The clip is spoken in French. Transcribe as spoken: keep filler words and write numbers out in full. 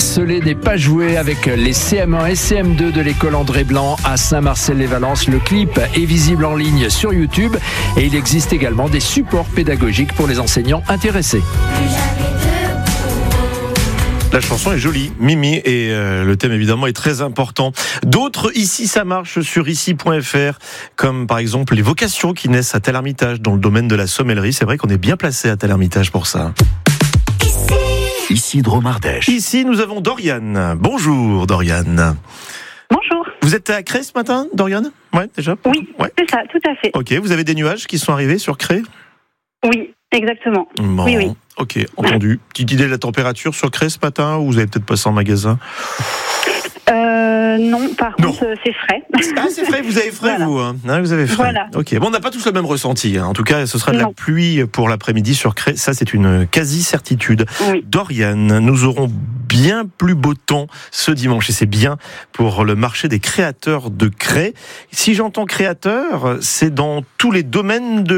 harcelé n'est pas joué avec les C M un et C M deux de l'école André Blanc à Saint-Marcel-les-Valences. Le clip est visible en ligne sur YouTube et il existe également des supports pédagogiques pour les enseignants intéressés. La chanson est jolie, Mimi, et euh, le thème évidemment est très important. D'autres, ici ça marche sur ici point f r, comme par exemple les vocations qui naissent à Tel-Hermitage dans le domaine de la sommellerie. C'est vrai qu'on est bien placé à Tel-Hermitage pour ça. Ici, ici Dromardèche. Ici nous avons Doriane. Bonjour Doriane. Bonjour. Vous êtes à Cré ce matin, Doriane ? Ouais, déjà ? Oui, ouais. C'est ça, tout à fait. Ok, vous avez des nuages qui sont arrivés sur Cré ? Oui, exactement. Bon, oui, oui. Ok, entendu. Petite idée de la température sur Cré ce matin, ou vous avez peut-être passé en magasin ? Euh, non, par non. contre, c'est frais. Ah, c'est frais, vous avez frais, voilà. vous hein ah, Vous avez frais. Voilà. Ok, bon, on n'a pas tous le même ressenti. Hein. En tout cas, ce sera de non. la pluie pour l'après-midi sur Cré. Ça, c'est une quasi-certitude. Oui. Doriane, nous aurons bien plus beau temps ce dimanche, et c'est bien pour le marché des créateurs de Cré. Si j'entends créateur, c'est dans tous les domaines de